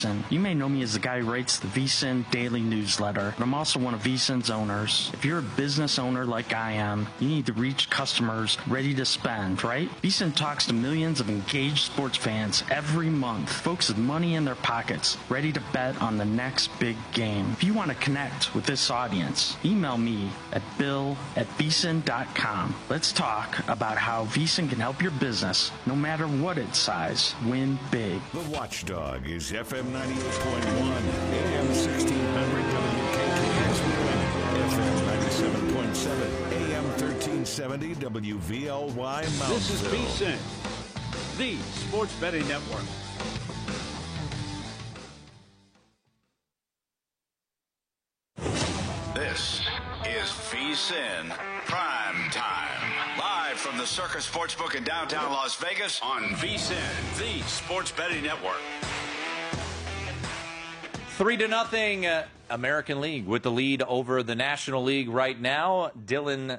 You may know me as the guy who writes the VSiN daily newsletter, but I'm also one of VSiN's owners. If you're a business owner like I am, you need to reach customers ready to spend, right? VSiN talks to millions of engaged sports fans every month, folks with money in their pockets, ready to bet on the next big game. If you want to connect with this audience, email me at bill@vsin.com. Let's talk about how VSiN can help your business, no matter what its size, win big. The Watchdog is FM 98.1, AM 1600 WKKS, FM 97.7, AM 1370 WVLY Moundsville. This is VSiN, the Sports Betting Network. This is VSiN Prime Time. Live from the Circus Sportsbook in downtown Las Vegas On VSiN, the Sports Betting Network. 3-0, American League with the lead over the National League right now. Dylan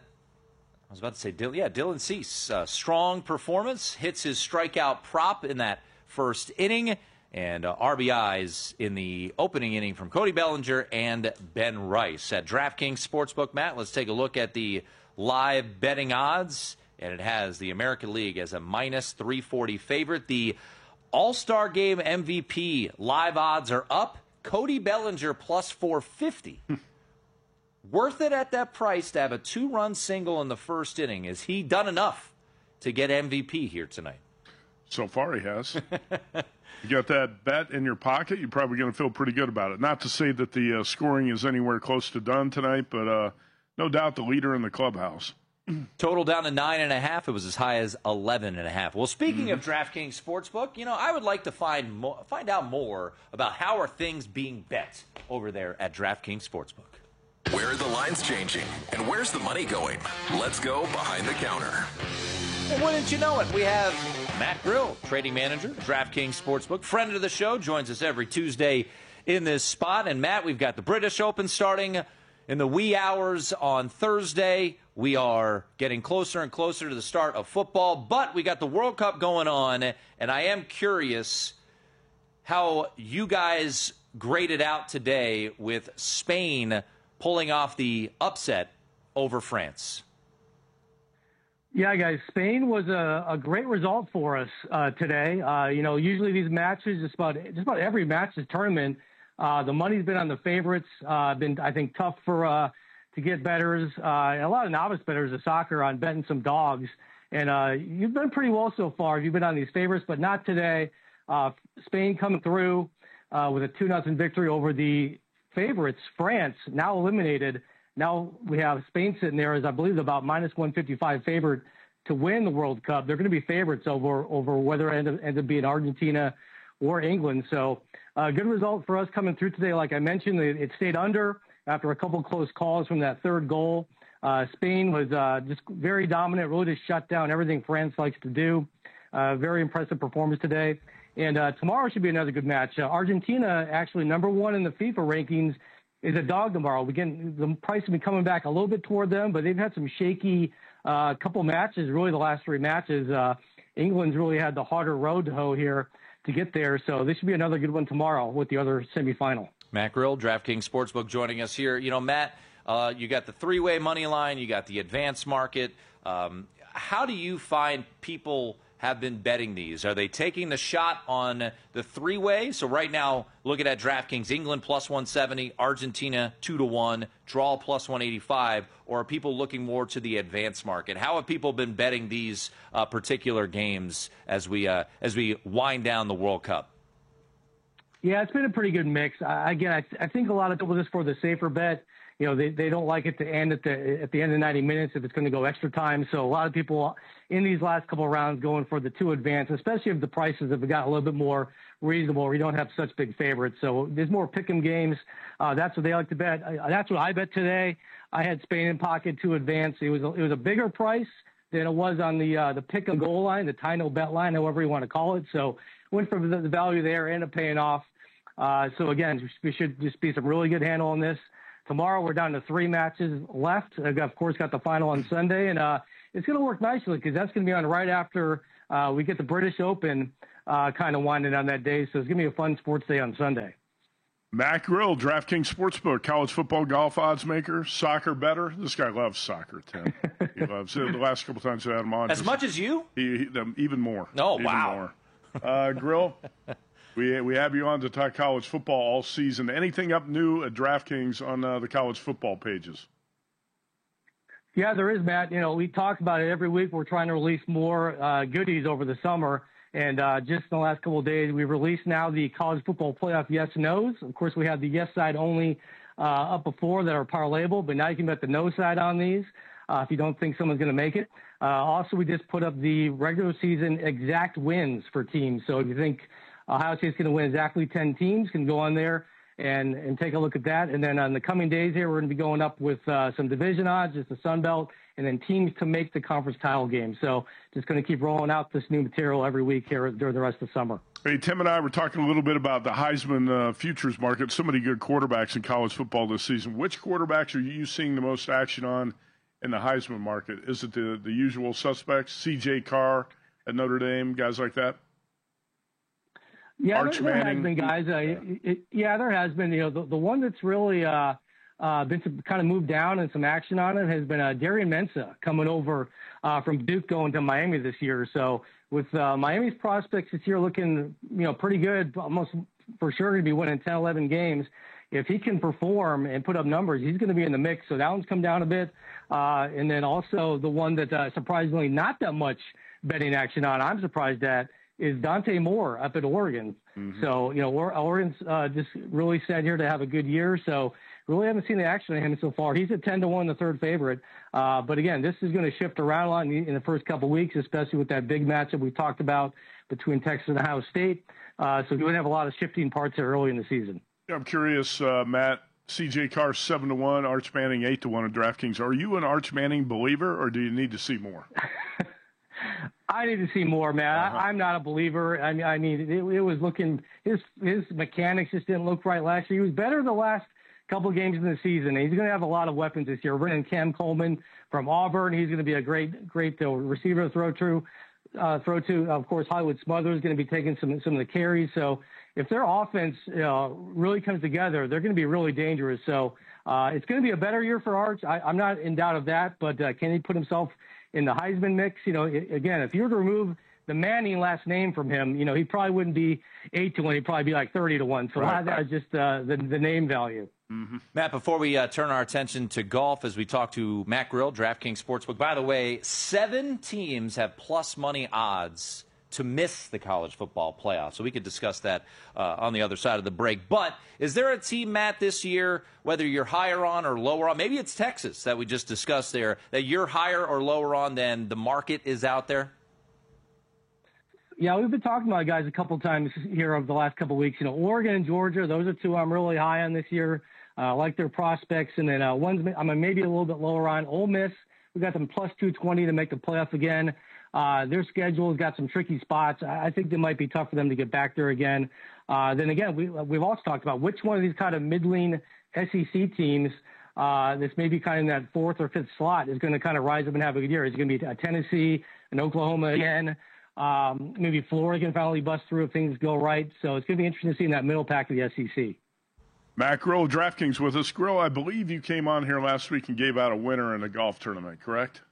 Cease, strong performance, hits his strikeout prop in that first inning, and RBIs in the opening inning from Cody Bellinger and Ben Rice. At DraftKings Sportsbook, Matt, let's take a look at the live betting odds, and it has the American League as a minus 340 favorite. The All-Star Game MVP live odds are up. Cody Bellinger plus 450. Worth it at that price to have a 2-run single in the first inning. Has he done enough to get MVP here tonight? So far he has. You got that bet in your pocket, you're probably going to feel pretty good about it. Not to say that the scoring is anywhere close to done tonight, but no doubt the leader in the clubhouse. Total down to 9.5. It was as high as 11.5. Well, speaking of DraftKings Sportsbook, I would like to find out more about how are things being bet over there at DraftKings Sportsbook. Where are the lines changing? And where's the money going? Let's go behind the counter. And wouldn't you know it, we have Matt Grill, trading manager, DraftKings Sportsbook, friend of the show, joins us every Tuesday in this spot. And Matt, we've got the British Open starting in the wee hours on Thursday. We are getting closer and closer to the start of football, but we got the World Cup going on, and I am curious how you guys graded out today with Spain pulling off the upset over France. Yeah, guys, Spain was a great result for us today. Usually these matches, just about every match this tournament, the money's been on the favorites. Been, I think, tough for to get bettors, and a lot of novice bettors of soccer on betting some dogs. And you've done pretty well so far. You've been on these favorites, but not today. Spain coming through with a 2-0 victory over the favorites, France, now eliminated. Now we have Spain sitting there as, I believe, about minus 155 favorite to win the World Cup. They're going to be favorites over whether it ends up being Argentina or England. So good result for us coming through today. Like I mentioned, it stayed under after a couple close calls from that third goal. Spain was just very dominant, really just shut down everything France likes to do. Very impressive performance today. And tomorrow should be another good match. Argentina, actually number one in the FIFA rankings, is a dog tomorrow. Again, the price has been coming back a little bit toward them, but they've had some shaky couple matches, really the last three matches. England's really had the harder road to hoe here to get there. So this should be another good one tomorrow with the other semifinal. Matt Grill, DraftKings Sportsbook, joining us here. Matt, you got the three-way money line, you got the advanced market. How do you find people have been betting these? Are they taking the shot on the three-way? So right now, looking at DraftKings, England plus 170, Argentina 2-1, draw plus 185, or are people looking more to the advanced market? How have people been betting these particular games as we wind down the World Cup? Yeah, it's been a pretty good mix. Again, I think a lot of people just for the safer bet. They don't like it to end at the end of 90 minutes if it's going to go extra time. So a lot of people in these last couple of rounds going for the two advance, especially if the prices have got a little bit more reasonable. We don't have such big favorites. So there's more pick'em games. That's what they like to bet. That's what I bet today. I had Spain in pocket to advance. It was a bigger price than it was on the pick'em goal line, the Tino bet line, however you want to call it. So went for the value there, ended up paying off. So again, we should just be some really good handle on this. Tomorrow we're down to 3 matches left. I've of course got the final on Sunday, and it's going to work nicely because that's going to be on right after we get the British Open kind of winding down that day. So it's going to be a fun sports day on Sunday. Matt Grill, DraftKings Sportsbook, college football golf odds maker, soccer bettor. This guy loves soccer, Tim. He loves it. The last couple times I had him on. As much as you? Even more. Oh, even wow. More. Grill, we have you on to talk college football all season. Anything up new at DraftKings on the college football pages? Yeah, there is, Matt. We talk about it every week. We're trying to release more goodies over the summer. And just in the last couple of days, we've released now the college football playoff yes no's. Of course, we had the yes side only up before that are parlayable, but now you can bet the no side on these if you don't think someone's going to make it. Also, we just put up the regular season exact wins for teams. So if you think Ohio State's going to win exactly 10 teams, can go on there and take a look at that. And then on the coming days here, we're going to be going up with some division odds, just the Sun Belt, and then teams to make the conference title game. So just going to keep rolling out this new material every week here during the rest of the summer. Hey, Tim and I were talking a little bit about the Heisman futures market. So many good quarterbacks in college football this season. Which quarterbacks are you seeing the most action on in the Heisman market? Is it the usual suspects, C.J. Carr at Notre Dame, guys like that? Yeah, there has been guys. There has been. The one that's really been kind of moved down and some action on it has been Darian Mensah coming over from Duke going to Miami this year. So with Miami's prospects this year looking, pretty good, almost for sure going to be winning 10, 11 games. If he can perform and put up numbers, he's going to be in the mix. So that one's come down a bit. And then also the one that surprisingly not that much betting action on, I'm surprised at, is Dante Moore up at Oregon. Mm-hmm. So, Oregon's just really set here to have a good year. So really haven't seen the action on him so far. He's at 10-1, the third favorite. But again, this is going to shift around a lot in the first couple of weeks, especially with that big matchup we talked about between Texas and Ohio State. So you're going to have a lot of shifting parts there early in the season. I'm curious, Matt, C.J. Carr 7-1, Arch Manning 8-1 at DraftKings. Are you an Arch Manning believer, or do you need to see more? I need to see more, man. I'm not a believer. I mean, it was looking his mechanics just didn't look right last year. He was better the last couple of games in the season. He's going to have a lot of weapons this year. We're bringing Cam Coleman from Auburn. He's going to be a great receiver to throw to. Of course, Hollywood Smothers is going to be taking some of the carries. So if their offense really comes together, they're going to be really dangerous. So it's going to be a better year for Arch. I'm not in doubt of that. But can he put himself in the Heisman mix? Again, if you were to remove the Manning last name from him, he probably wouldn't be 8-1. He'd probably be like 30-1. So a lot of that is just the name value. Mm-hmm. Matt, before we turn our attention to golf, as we talk to Matt Grill, DraftKings Sportsbook. By the way, 7 teams have plus money odds to miss the college football playoff. So we could discuss that on the other side of the break. But is there a team, Matt, this year, whether you're higher on or lower on, maybe it's Texas that we just discussed there, that you're higher or lower on than the market is out there? Yeah, we've been talking about guys a couple times here over the last couple of weeks. Oregon and Georgia, those are two I'm really high on this year. I like their prospects. And then one's I'm maybe a little bit lower on. Ole Miss, we got them plus 220 to make the playoff again. Their schedule's got some tricky spots. I think they might be tough for them to get back there again. Then again, we've also talked about which one of these kind of middling SEC teams that's maybe kind of in that 4th or 5th slot is going to kind of rise up and have a good year. Is it going to be a Tennessee and Oklahoma again? Maybe Florida can finally bust through if things go right. So it's going to be interesting to see in that middle pack of the SEC. Matt Grill, DraftKings with us. Grill, I believe you came on here last week and gave out a winner in a golf tournament, correct?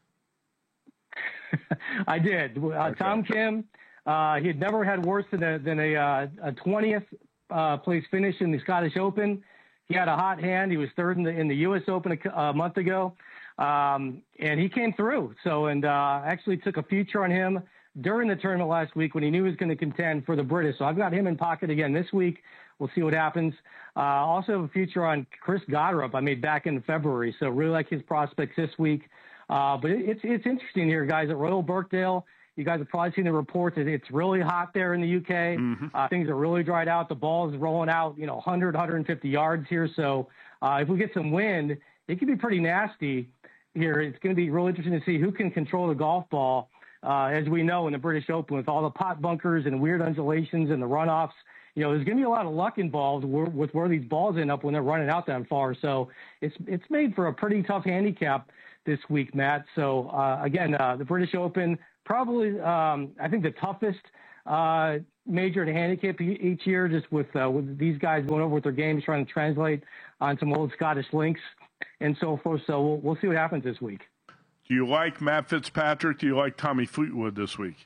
I did. Okay. Tom Kim, he had never had worse than a 20th place finish in the Scottish Open. He had a hot hand. He was third in the U.S. Open a month ago, and he came through. So, and actually took a future on him during the tournament last week when he knew he was going to contend for the British. So I've got him in pocket again this week. We'll see what happens. Also have a future on Chris Goddard I made back in February. So really like his prospects this week. But it's interesting here, guys, at Royal Birkdale. You guys have probably seen the reports that it's really hot there in the UK. Mm-hmm. Things are really dried out. The ball is rolling out, 100, 150 yards here. So if we get some wind, it could be pretty nasty here. It's going to be really interesting to see who can control the golf ball. As we know in the British Open with all the pot bunkers and weird undulations and the runoffs, there's going to be a lot of luck involved with where these balls end up when they're running out that far. So it's made for a pretty tough handicap this week, Matt. So again, the British Open, probably I think the toughest major to handicap each year, just with these guys going over with their games, trying to translate on some old Scottish links and so forth. So we'll see what happens this week. Do you like Matt Fitzpatrick? Do you like Tommy Fleetwood this week?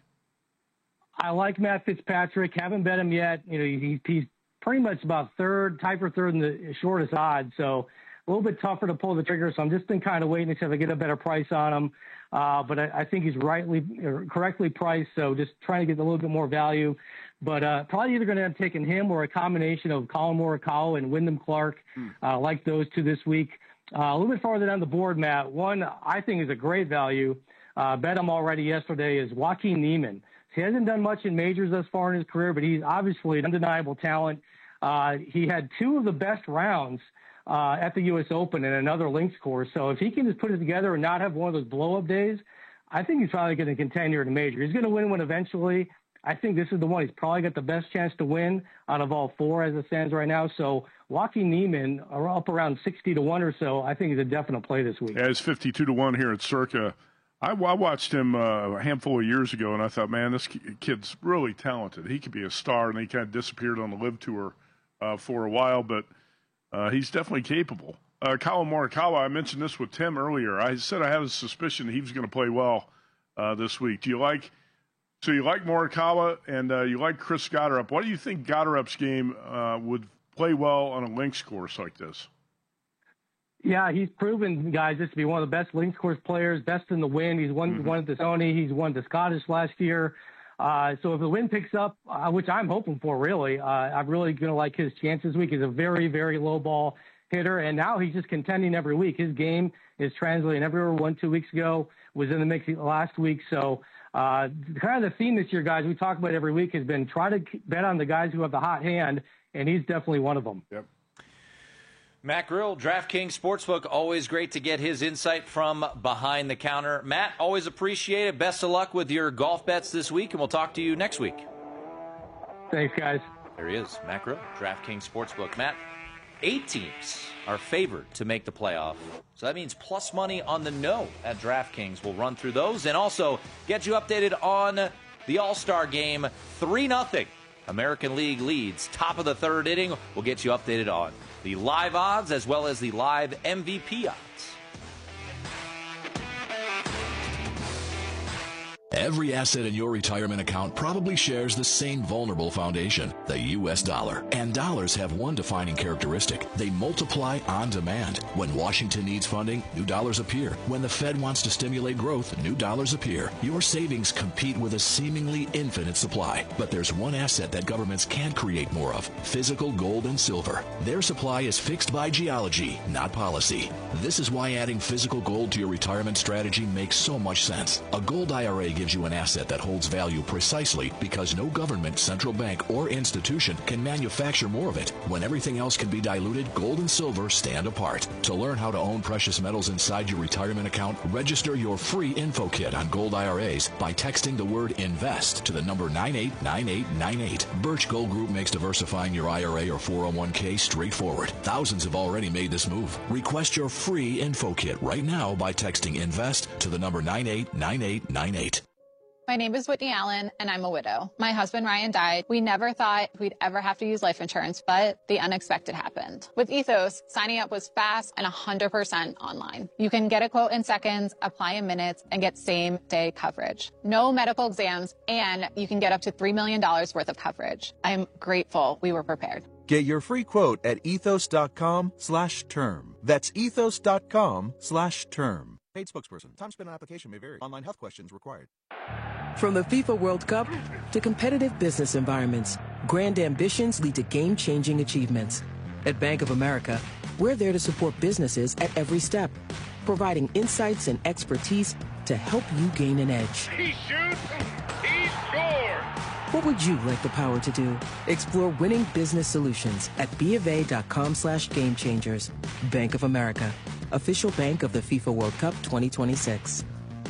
I like Matt Fitzpatrick. Haven't bet him yet. You know, he's pretty much about tied for third in the shortest odds. So a little bit tougher to pull the trigger. So I'm just been kind of waiting until I get a better price on him. But I think he's correctly priced. So just trying to get a little bit more value. But probably either going to end up taking him or a combination of Colin Morikawa and Wyndham Clark. Like those two this week. A little bit farther down the board, Matt. One I think is a great value. Bet him already yesterday is Joaquin Niemann. He hasn't done much in majors thus far in his career, but he's obviously an undeniable talent. He had two of the best rounds at the U.S. Open and another links course. So if he can just put it together and not have one of those blow-up days, I think he's probably going to contend here in a major. He's going to win one eventually. I think this is the one he's probably got the best chance to win out of all four as it stands right now. So Joaquin Niemann are up around 60-1 or so. I think he's a definite play this week. Yeah, it's 52-1 here at Circa. I watched him a handful of years ago, and I thought, man, this kid's really talented. He could be a star, and he kind of disappeared on the LIV Tour for a while, but he's definitely capable. Colin Morikawa, I mentioned this with Tim earlier. I said I had a suspicion he was going to play well this week. You like Morikawa, and you like Chris Gotterup. What do you think Gotterup's game would play well on a links course like this? Yeah, he's proven, guys, this to be one of the best links course players, best in the wind. He's won at the Sony. He's won the Scottish last year. So if the wind picks up, which I'm hoping for, really, I'm really going to like his chances this week. He's a very, very low ball hitter, and now he's just contending every week. His game is translating everywhere. 1-2 weeks ago, was in the mix last week. So kind of the theme this year, guys, we talk about every week has been try to bet on the guys who have the hot hand, and he's definitely one of them. Yep. Matt Grill, DraftKings Sportsbook, always great to get his insight from behind the counter. Matt, always appreciate it. Best of luck with your golf bets this week, and we'll talk to you next week. Thanks, guys. There he is, Matt Grill, DraftKings Sportsbook. Matt, 8 teams are favored to make the playoff. So that means plus money on the no at DraftKings. We'll run through those and also get you updated on the All-Star Game. 3-0. American League leads. Top of the third inning. We'll get you updated on the live odds as well as the live MVP odds. Every asset in your retirement account probably shares the same vulnerable foundation, the U.S. dollar. And dollars have one defining characteristic. They multiply on demand. When Washington needs funding, new dollars appear. When the Fed wants to stimulate growth, new dollars appear. Your savings compete with a seemingly infinite supply. But there's one asset that governments can't create more of: physical gold and silver. Their supply is fixed by geology, not policy. This is why adding physical gold to your retirement strategy makes so much sense. A gold IRA gives you an asset that holds value precisely because no government, central bank, or institution can manufacture more of it. When everything else can be diluted, gold and silver stand apart. To learn how to own precious metals inside your retirement account, register your free info kit on gold IRAs by texting the word INVEST to the number 989898. Birch Gold Group makes diversifying your IRA or 401k straightforward. Thousands have already made this move. Request your free info kit right now by texting INVEST to the number 989898. My name is Whitney Allen, and I'm a widow. My husband, Ryan, died. We never thought we'd ever have to use life insurance, but the unexpected happened. With Ethos, signing up was fast and 100% online. You can get a quote in seconds, apply in minutes, and get same-day coverage. No medical exams, and you can get up to $3 million worth of coverage. I'm grateful we were prepared. Get your free quote at ethos.com/term. That's ethos.com/term. Paid spokesperson. Time spent on application may vary. Online health questions required. From the FIFA World Cup to competitive business environments, grand ambitions lead to game-changing achievements. At Bank of America, we're there to support businesses at every step, providing insights and expertise to help you gain an edge. He shoots, he scores! What would you like the power to do? Explore winning business solutions at BofA.com/gamechangers. Bank of America, official bank of the FIFA World Cup 2026.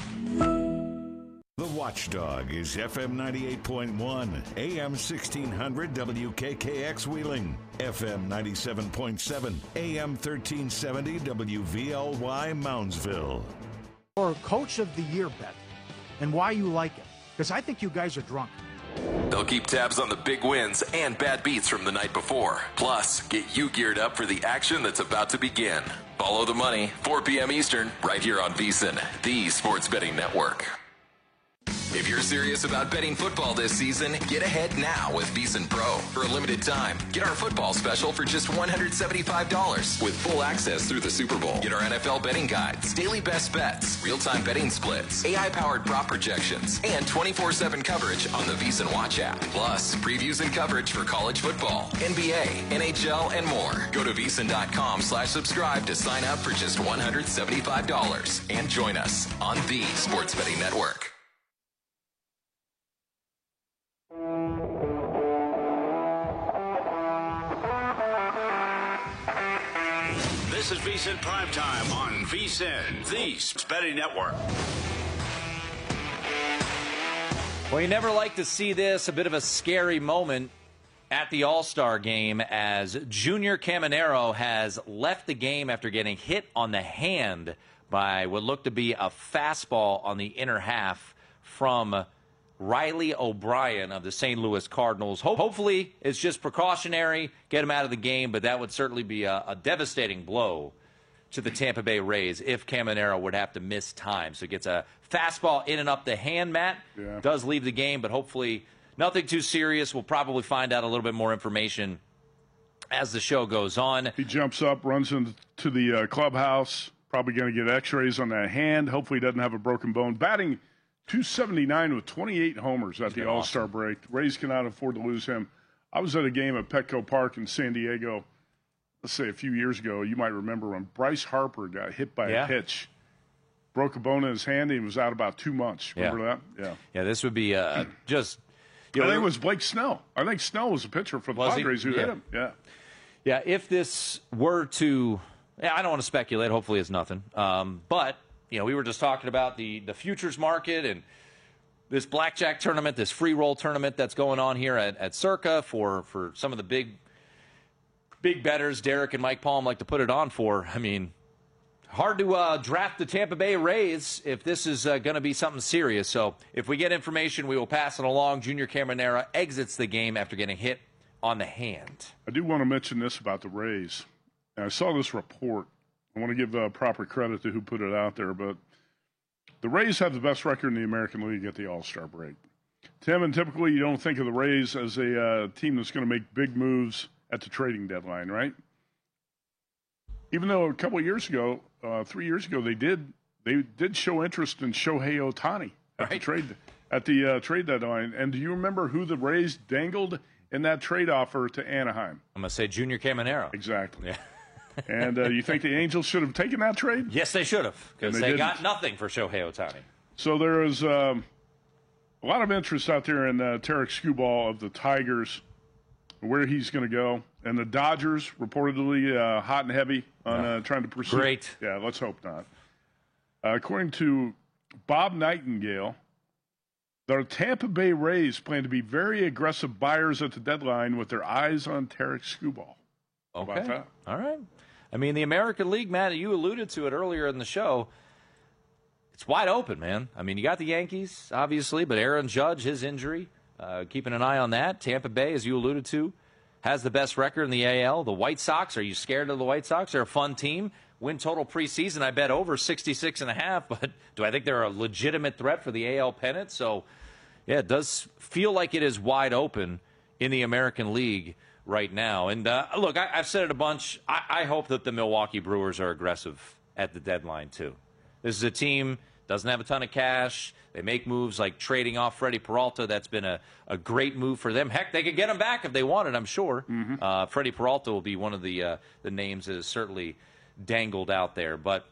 The Watchdog is FM 98.1, AM 1600 WKKX Wheeling, FM 97.7, AM 1370 WVLY Moundsville. Or Coach of the Year bet, and why you like it. Because I think you guys are drunk. They'll keep tabs on the big wins and bad beats from the night before. Plus, get you geared up for the action that's about to begin. Follow the money, 4 p.m. Eastern, right here on VSiN, the Sports Betting Network. If you're serious about betting football this season, get ahead now with VSiN Pro. For a limited time, get our football special for just $175 with full access through the Super Bowl. Get our NFL betting guides, daily best bets, real-time betting splits, AI-powered prop projections, and 24/7 coverage on the VSiN Watch app. Plus, previews and coverage for college football, NBA, NHL, and more. Go to VSiN.com/subscribe to sign up for just $175 and join us on the Sports Betting Network. This is VSiN Primetime on VSiN, the Sports Betting Network. Well, you never like to see this, a bit of a scary moment at the All-Star game as Junior Caminero has left the game after getting hit on the hand by what looked to be a fastball on the inner half from Riley O'Brien of the St. Louis Cardinals. Hopefully, it's just precautionary, get him out of the game, but that would certainly be a devastating blow to the Tampa Bay Rays if Caminero would have to miss time. So it gets a fastball in and up the hand, Matt. Yeah. Does leave the game, but hopefully nothing too serious. We'll probably find out a little bit more information as the show goes on. He jumps up, runs into the clubhouse, probably going to get x-rays on that hand. Hopefully he doesn't have a broken bone. Batting .279 with 28 homers at the All-Star break. Rays cannot afford to lose him. I was at a game at Petco Park in San Diego, let's say a few years ago. You might remember when Bryce Harper got hit by a pitch. Broke a bone in his hand, and he was out about 2 months. Remember that? Yeah. Yeah, this would be just... I think it was Blake Snell. I think Snell was a pitcher for the Padres who hit him. Yeah. Yeah, if this were to... I don't want to speculate. Hopefully it's nothing. But... You know, we were just talking about the futures market and this blackjack tournament, this free roll tournament that's going on here at Circa for some of the big bettors. Derek and Mike Palm like to put it on for. I mean, hard to draft the Tampa Bay Rays if this is going to be something serious. So if we get information, we will pass it along. Junior Caminero exits the game after getting hit on the hand. I do want to mention this about the Rays. I saw this report. I want to give proper credit to who put it out there, but the Rays have the best record in the American League at the All-Star break. Tim, and typically you don't think of the Rays as a team that's going to make big moves at the trading deadline, right? Even though a couple of years ago, 3 years ago, they did show interest in Shohei Ohtani at the trade deadline. And do you remember who the Rays dangled in that trade offer to Anaheim? I'm going to say Junior Caminero. Exactly. Yeah. And you think the Angels should have taken that trade? Yes, they should have, because they got nothing for Shohei Ohtani. So there is a lot of interest out there in Tarek Skubal of the Tigers, where he's going to go. And the Dodgers, reportedly hot and heavy on trying to pursue. Great. Yeah, let's hope not. According to Bob Nightingale, the Tampa Bay Rays plan to be very aggressive buyers at the deadline with their eyes on Tarek Skubal. How about that? All right. I mean, the American League, Matt, you alluded to it earlier in the show. It's wide open, man. I mean, you got the Yankees, obviously, but Aaron Judge, his injury, keeping an eye on that. Tampa Bay, as you alluded to, has the best record in the AL. The White Sox, are you scared of the White Sox? They're a fun team. Win total preseason, I bet over 66.5, but do I think they're a legitimate threat for the AL pennant? So, yeah, it does feel like it is wide open in the American League right now. And, look, I've said it a bunch. I hope that the Milwaukee Brewers are aggressive at the deadline, too. This is a team, doesn't have a ton of cash. They make moves like trading off Freddie Peralta. That's been a great move for them. Heck, they could get him back if they wanted, I'm sure. Mm-hmm. Freddie Peralta will be one of the names that is certainly dangled out there. But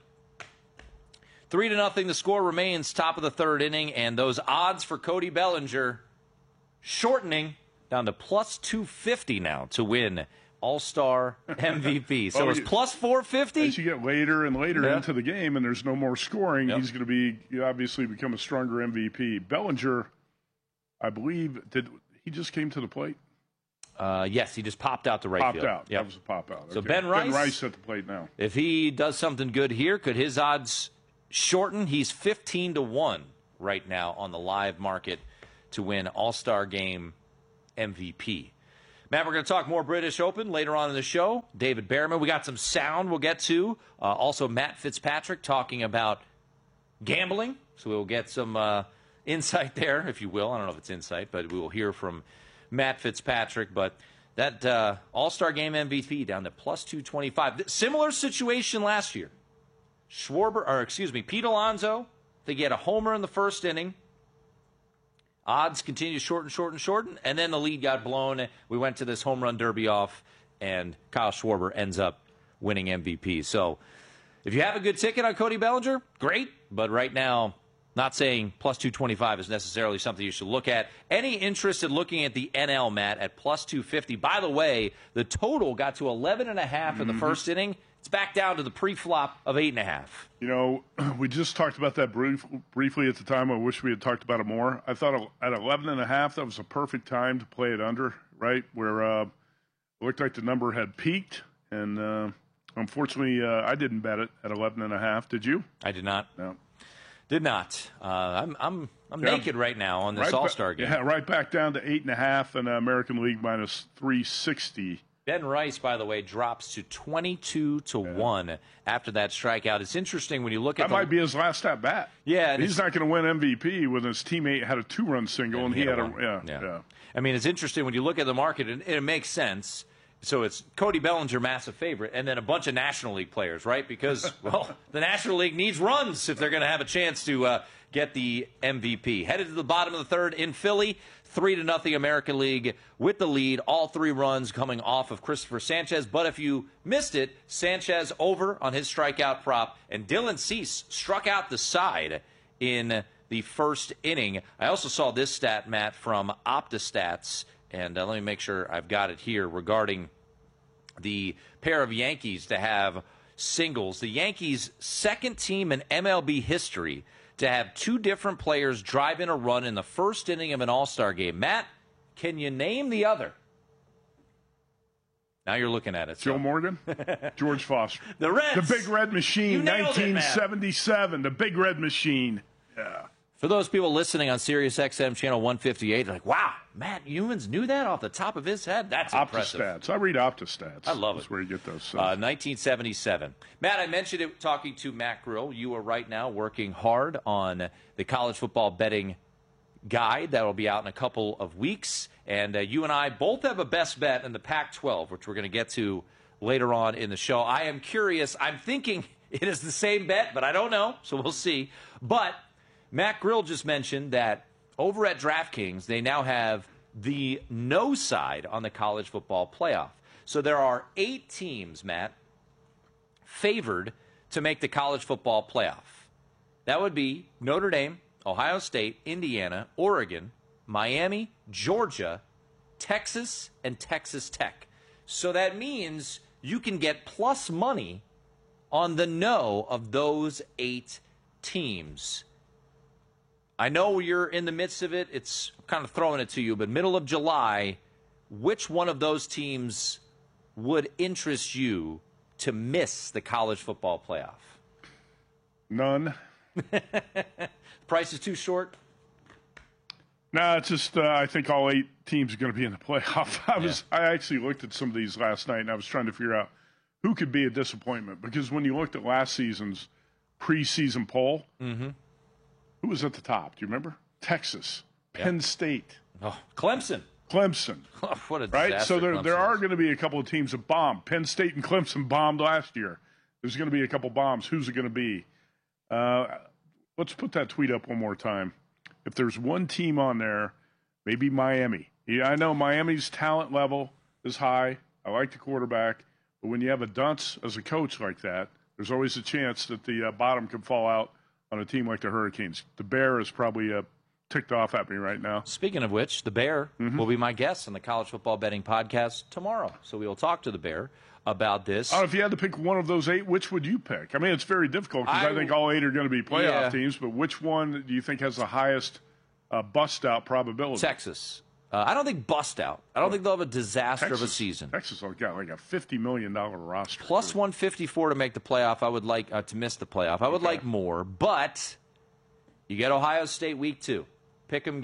3-0, the score remains, top of the third inning, and those odds for Cody Bellinger shortening down to plus 250 now to win All-Star MVP. So it's plus 450? As you get later and later into the game and there's no more scoring, he's going to obviously become a stronger MVP. Bellinger, I believe, he just came to the plate? Yes, he just popped out to right field. Popped out. Yep. That was a pop-out. So Ben Rice at the plate now. If he does something good here, could his odds shorten? He's 15-1 right now on the live market to win All-Star Game MVP. Matt, we're going to talk more British Open later on in the show. David Bearman, we got some sound we'll get to. Also, Matt Fitzpatrick talking about gambling. So we'll get some insight there, if you will. I don't know if it's insight, but we will hear from Matt Fitzpatrick. But that All-Star Game MVP down to plus 225. Similar situation last year. Pete Alonso, they get a homer in the first inning. Odds continue to shorten, and then the lead got blown. We went to this home run derby off, and Kyle Schwarber ends up winning MVP. So if you have a good ticket on Cody Bellinger, great. But right now, not saying plus 225 is necessarily something you should look at. Any interest in looking at the NL, Matt, at plus 250? By the way, the total got to 11.5 in the first inning. It's back down to the pre-flop of 8.5. You know, we just talked about that briefly at the time. I wish we had talked about it more. I thought at 11.5, that was a perfect time to play it under, right, where it looked like the number had peaked. And unfortunately, I didn't bet it at 11.5. Did you? I did not. No. Did not. I'm naked right now on this All-Star game. Yeah, right back down to 8.5 and American League minus 360. Ben Rice, by the way, drops to 22-1 after that strikeout. It's interesting when you look at that might be his last at bat. Yeah, he's not going to win MVP when his teammate had a 2-run single and he had a yeah. I mean, it's interesting when you look at the market, and it makes sense. So it's Cody Bellinger, massive favorite, and then a bunch of National League players, right? Because, well, the National League needs runs if they're going to have a chance to get the MVP. Headed to the bottom of the third in Philly, 3-0 American League with the lead. All 3 runs coming off of Christopher Sanchez. But if you missed it, Sanchez over on his strikeout prop, and Dylan Cease struck out the side in the first inning. I also saw this stat, Matt, from OptaStats. And let me make sure I've got it here regarding the pair of Yankees to have singles. The Yankees' second team in MLB history to have 2 different players drive in a run in the first inning of an All-Star game. Matt, can you name the other? Now you're looking at it. Joe Morgan? George Foster. The Reds. The Big Red Machine, 1977. The Big Red Machine. Yeah. For those people listening on Sirius XM channel 158, like, wow, Matt Youmans knew that off the top of his head? That's impressive. OptaStats. I read OptaStats. I love it. That's where you get those. 1977. Matt, I mentioned it talking to Matt Grill. You are right now working hard on the college football betting guide that will be out in a couple of weeks. And you and I both have a best bet in the Pac-12, which we're going to get to later on in the show. I am curious. I'm thinking it is the same bet, but I don't know, so we'll see. But Matt Grill just mentioned that over at DraftKings, they now have the no side on the college football playoff. So there are 8 teams, Matt, favored to make the college football playoff. That would be Notre Dame, Ohio State, Indiana, Oregon, Miami, Georgia, Texas, and Texas Tech. So that means you can get plus money on the no of those 8 teams. I know you're in the midst of it. It's kind of throwing it to you, but middle of July, which one of those teams would interest you to miss the college football playoff? None. Price is too short? No, it's just I think all 8 teams are going to be in the playoff. I actually looked at some of these last night, and I was trying to figure out who could be a disappointment. Because when you looked at last season's preseason poll, who was at the top? Do you remember? Texas, Penn State, Clemson. What a disaster! Right, so there are going to be a couple of teams that bomb. Penn State and Clemson bombed last year. There's going to be a couple bombs. Who's it going to be? Let's put that tweet up one more time. If there's one team on there, maybe Miami. Yeah, I know Miami's talent level is high. I like the quarterback, but when you have a dunce as a coach like that, there's always a chance that the bottom can fall out on a team like the Hurricanes. The Bear is probably ticked off at me right now. Speaking of which, the Bear will be my guest on the College Football Betting Podcast tomorrow. So we will talk to the Bear about this. If you had to pick one of those 8, which would you pick? I mean, it's very difficult because I think all 8 are going to be playoff teams, but which one do you think has the highest bust-out probability? Texas. I don't think bust-out. I don't think they'll have a disaster of a season. Texas has got like a $50 million roster. Plus 154 to make the playoff. I would like to miss the playoff. I would like more, but you get Ohio State week 2. Pick 'em game.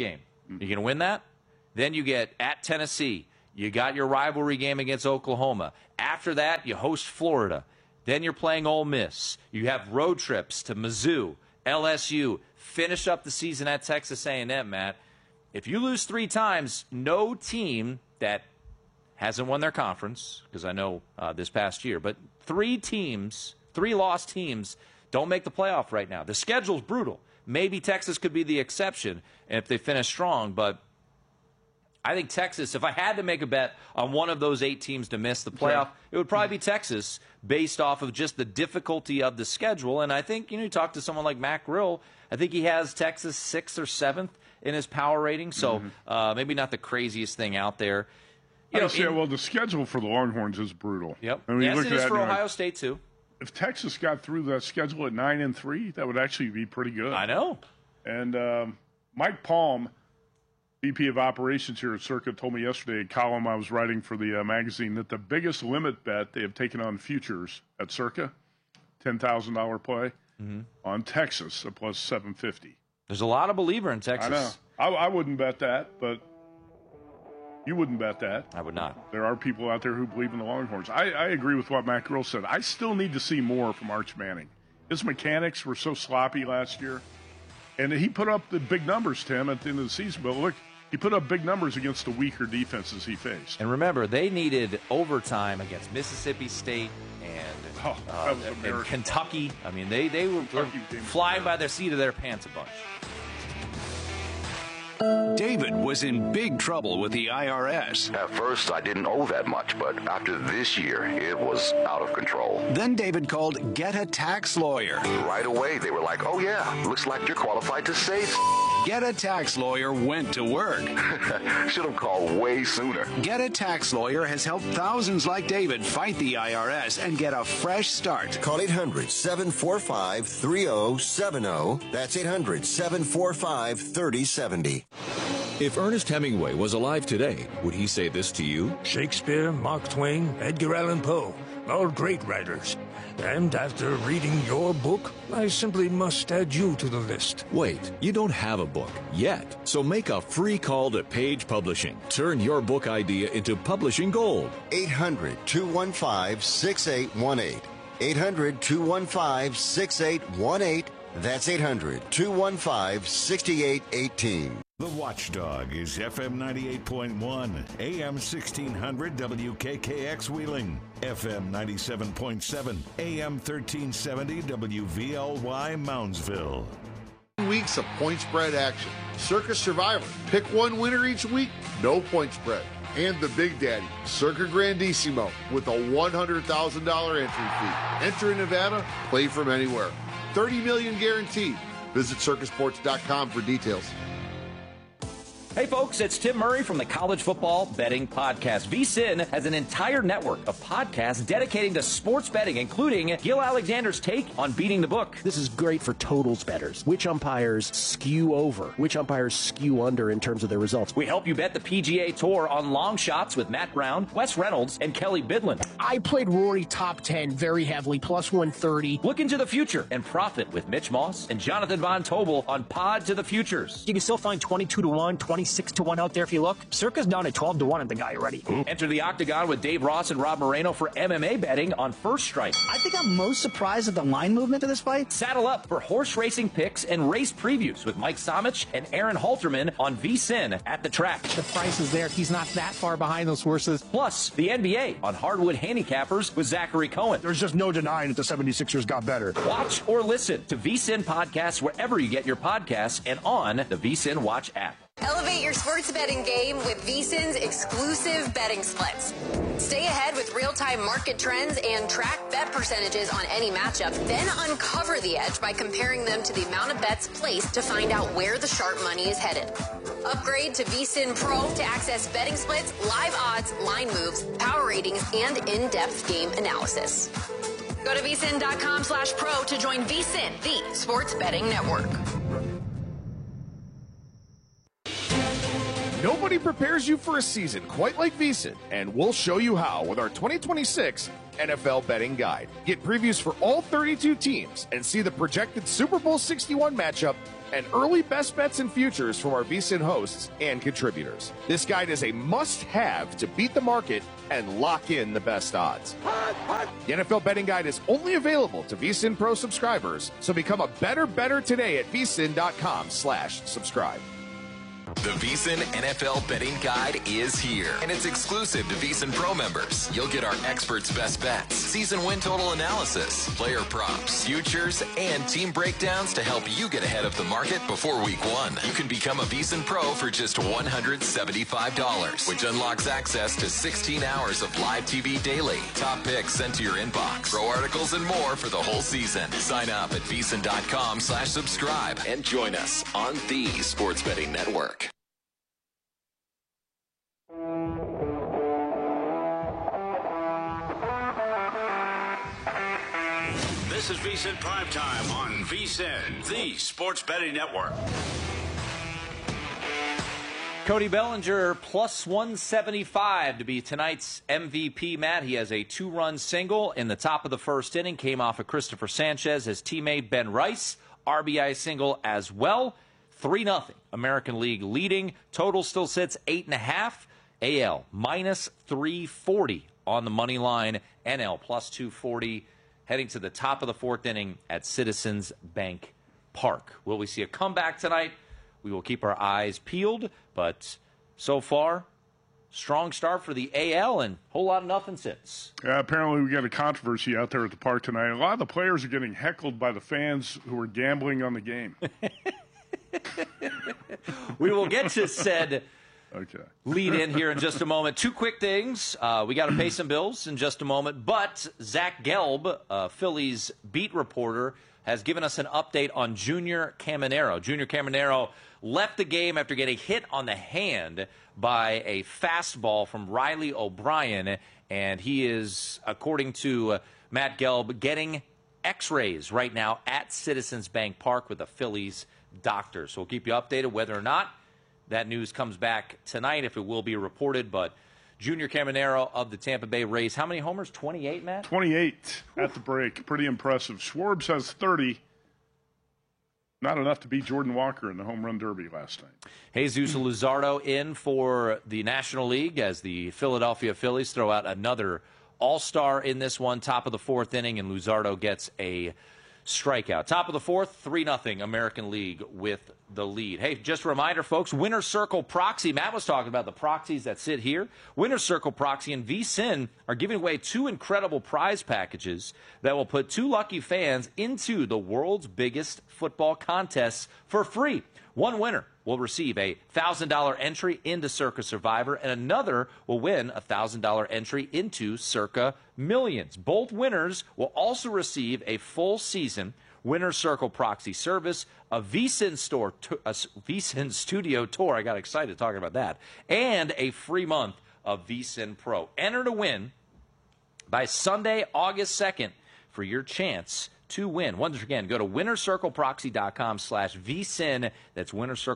You're going to win that? Then you get at Tennessee. You got your rivalry game against Oklahoma. After that, you host Florida. Then you're playing Ole Miss. You have road trips to Mizzou, LSU. Finish up the season at Texas A&M, Matt. If you lose 3 times, no team that hasn't won their conference, because I know this past year, but 3 lost teams don't make the playoff right now. The schedule's brutal. Maybe Texas could be the exception if they finish strong, but I think Texas, if I had to make a bet on one of those 8 teams to miss the playoff, it would probably be Texas based off of just the difficulty of the schedule. And I think, you talk to someone like Matt Grill, I think he has Texas 6th or 7th in his power rating, so maybe not the craziest thing out there. Well, the schedule for the Longhorns is brutal. Yep. I mean, yes, it is for Ohio State, too. If Texas got through that schedule at 9-3, that would actually be pretty good. I know. And Mike Palm, VP of Operations here at Circa, told me yesterday, a column I was writing for the magazine, that the biggest limit bet they have taken on futures at Circa, $10,000 play, on Texas, a plus 750. There's a lot of believer in Texas. I know. I wouldn't bet that, but you wouldn't bet that. I would not. There are people out there who believe in the Longhorns. I agree with what Matt Grill said. I still need to see more from Arch Manning. His mechanics were so sloppy last year. And he put up the big numbers, Tim, at the end of the season. But look, he put up big numbers against the weaker defenses he faced. And remember, they needed overtime against Mississippi State and Kentucky. I mean, they were flying by the seat of their pants a bunch. David was in big trouble with the IRS. At first, I didn't owe that much, but after this year, it was out of control. Then David called Get a Tax Lawyer. Right away, they were like, oh yeah, looks like you're qualified to save. Get a Tax Lawyer went to work. Should have called way sooner. Get a Tax Lawyer has helped thousands like David fight the IRS and get a fresh start. Call 800-745-3070. That's 800-745-3070. If Ernest Hemingway was alive today, would he say this to you? Shakespeare, Mark Twain, Edgar Allan Poe, all great writers. And after reading your book, I simply must add you to the list. Wait, you don't have a book yet. So make a free call to Page Publishing. Turn your book idea into publishing gold. 800-215-6818. 800-215-6818. That's 800-215-6818. The Watchdog is FM 98.1, AM 1600 WKKX Wheeling, FM 97.7, AM 1370 WVLY Moundsville. Weeks of point spread action. Circus Survivor. Pick one winner each week, no point spread. And the Big Daddy, Circa Grandissimo, with a $100,000 entry fee. Enter in Nevada, play from anywhere. $30 million guaranteed. Visit circusports.com for details. Hey folks, it's Tim Murray from the College Football Betting Podcast. VSiN has an entire network of podcasts dedicating to sports betting, including Gil Alexander's take on beating the book. This is great for totals bettors. Which umpires skew over? Which umpires skew under in terms of their results? We help you bet the PGA Tour on long shots with Matt Brown, Wes Reynolds, and Kelly Bidlin. I played Rory top 10 very heavily, plus 130. Look into the future and profit with Mitch Moss and Jonathan Von Tobel on Pod to the Futures. You can still find 22-1, 26-1 out there if you look. Circa's down at 12-1 on the guy already. Enter the Octagon with Dave Ross and Rob Moreno for MMA betting on First Strike. I think I'm most surprised at the line movement of this fight. Saddle up for horse racing picks and race previews with Mike Somich and Aaron Halterman on VSiN at the track. The price is there. He's not that far behind those horses. Plus, the NBA on Hardwood Handicappers with Zachary Cohen. There's just no denying that the 76ers got better. Watch or listen to VSiN podcasts wherever you get your podcasts and on the VSiN Watch app. Elevate your sports betting game with VSiN's exclusive betting splits. Stay ahead with real-time market trends and track bet percentages on any matchup. Then uncover the edge by comparing them to the amount of bets placed to find out where the sharp money is headed. Upgrade to VSiN Pro to access betting splits, live odds, line moves, power ratings, and in-depth game analysis. Go to vsin.com/pro to join VSiN, the sports betting network. Nobody journey prepares you for a season quite like VSiN, and we'll show you how with our 2026 NFL Betting Guide. Get previews for all 32 teams and see the projected Super Bowl 61 matchup and early best bets and futures from our VSiN hosts and contributors. This guide is a must-have to beat the market and lock in the best odds. The NFL Betting Guide is only available to VSiN Pro subscribers, so become a better today at vsin.com/subscribe. The VSiN NFL Betting Guide is here, and it's exclusive to VSiN Pro members. You'll get our experts' best bets, season win total analysis, player props, futures, and team breakdowns to help you get ahead of the market before week 1. You can become a VSiN Pro for just $175, which unlocks access to 16 hours of live TV daily, top picks sent to your inbox, pro articles, and more for the whole season. Sign up at vsin.com/subscribe and join us on the Sports Betting Network. This is VSiN Primetime on VSiN, the Sports Betting Network. Cody Bellinger plus 175 to be tonight's MVP, Matt. He has a 2-run single in the top of the first inning. Came off of Christopher Sanchez, his teammate Ben Rice. RBI single as well. 3-0. American League leading. Total still sits 8.5. AL minus 340 on the money line. NL plus 240. Heading to the top of the fourth inning at Citizens Bank Park. Will we see a comeback tonight? We will keep our eyes peeled, but so far, strong start for the AL and a whole lot of nothing since. Yeah, apparently we got a controversy out there at the park tonight. A lot of the players are getting heckled by the fans who are gambling on the game. We will get to said okay. lead in here in just a moment. Two quick things. We got to pay some bills in just a moment. But Zach Gelb, Phillies beat reporter, has given us an update on Junior Caminero. Junior Caminero left the game after getting hit on the hand by a fastball from Riley O'Brien. And he is, according to Matt Gelb, getting x-rays right now at Citizens Bank Park with the Phillies doctors. So we'll keep you updated whether or not that news comes back tonight, if it will be reported. But Junior Caminero of the Tampa Bay Rays, how many homers? 28, Matt? 28 at the break. Pretty impressive. Schwartz has 30. Not enough to beat Jordan Walker in the home run derby last night. Jesus Luzardo in for the National League as the Philadelphia Phillies throw out another all-star in this one. Top of the fourth inning, and Luzardo gets a strikeout. Top of the fourth, 3-0 American League with the lead. Hey, just a reminder, folks, Winner Circle Proxy. Matt was talking about the proxies that sit here. Winner Circle Proxy and VSiN are giving away 2 incredible prize packages that will put 2 lucky fans into the world's biggest football contests for free. One winner will receive a $1,000 entry into Circa Survivor, and another will win a $1,000 entry into Circa Millions. Both winners will also receive a full season Winner Circle Proxy service, a VSiN Studio Tour. I got excited talking about that. And a free month of VSiN Pro. Enter to win by Sunday, August 2nd for your chance to win. Once again, go to winnercircleproxy.com/VSiN. That's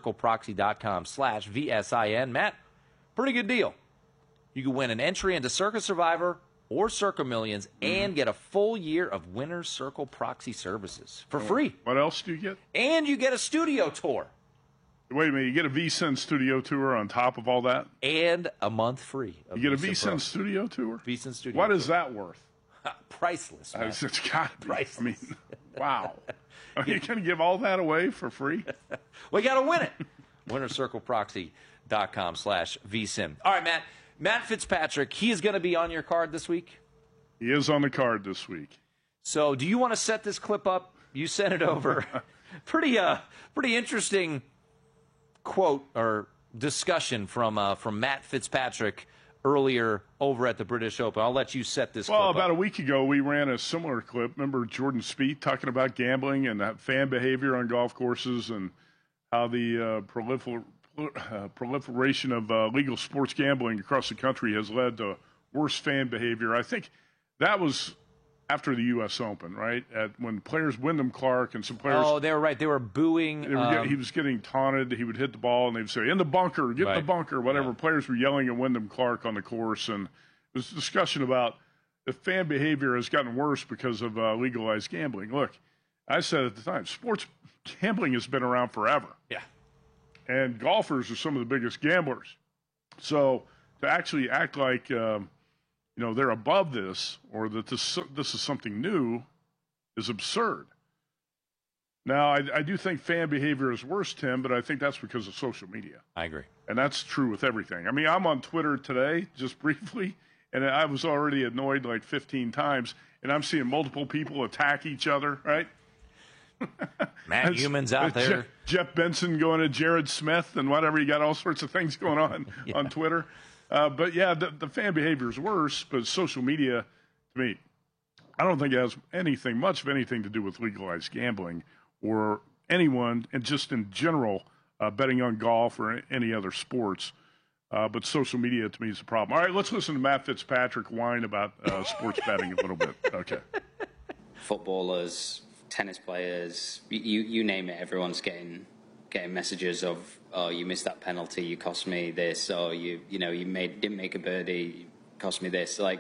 winnercircleproxy.com/VSIN. Matt, pretty good deal. You can win an entry into Circa Survivor or Circa Millions and get a full year of Winner Circle Proxy services for free. What else do you get? And you get a studio tour. Wait a minute, you get a VSiN studio tour on top of all that? And a month free. You get a VSiN studio tour? VSiN studio What tour. is that worth? Priceless. It's got to be. Priceless. I mean, wow. Are you going to give all that away for free? We got to win it. WinnerCircleProxy.com/VSiN. All right, Matt. Matt Fitzpatrick, he is going to be on your card this week? He is on the card this week. So do you want to set this clip up? You sent it over. Pretty interesting quote or discussion from Matt Fitzpatrick earlier over at the British Open. I'll let you set this clip up. Well, about a week ago, we ran a similar clip. Remember Jordan Spieth talking about gambling and fan behavior on golf courses and how the proliferation of legal sports gambling across the country has led to worse fan behavior. I think that was after the U.S. Open, right? When players, Wyndham Clark and some players. Oh, they were right. They were booing. He was getting taunted. He would hit the ball, and they'd say, "In the bunker, get in the bunker," whatever. Yeah. Players were yelling at Wyndham Clark on the course, and there was a discussion about if fan behavior has gotten worse because of legalized gambling. Look, I said at the time, sports gambling has been around forever. Yeah. And golfers are some of the biggest gamblers. So to actually act like they're above this, or that this is something new, is absurd. Now, I do think fan behavior is worse, Tim, but I think that's because of social media. I agree. And that's true with everything. I mean, I'm on Twitter today, just briefly, and I was already annoyed like 15 times, and I'm seeing multiple people attack each other, right? Matt Humans out there. Jeff Benson going to Jared Smith and whatever. You got all sorts of things going on on Twitter. But, yeah, the fan behavior is worse, but social media, to me, I don't think it has much of anything to do with legalized gambling or anyone, and just in general, betting on golf or any other sports. But social media, to me, is a problem. All right, let's listen to Matt Fitzpatrick whine about sports betting a little bit. Okay. Footballers, tennis players, you name it, everyone's getting messages of, oh, you missed that penalty, you cost me this, or you didn't make a birdie, cost me this. Like,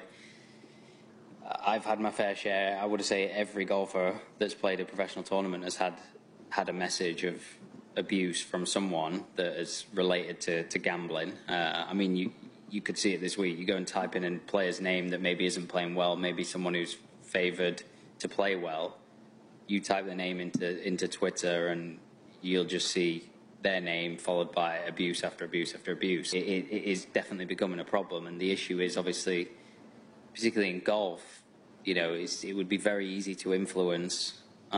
I've had my fair share. I would say every golfer that's played a professional tournament has had a message of abuse from someone that is related to gambling. I mean, you could see it this week. You go and type in a player's name that maybe isn't playing well, maybe someone who's favored to play well. You type their name into Twitter, and you'll just see their name followed by abuse after abuse after abuse. It is definitely becoming a problem, and the issue is obviously, particularly in golf, it would be very easy to influence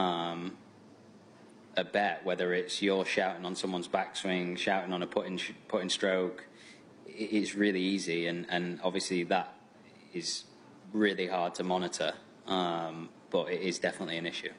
a bet, whether it's you're shouting on someone's backswing, shouting on a putting stroke. It's really easy, and obviously that is really hard to monitor, but it is definitely an issue.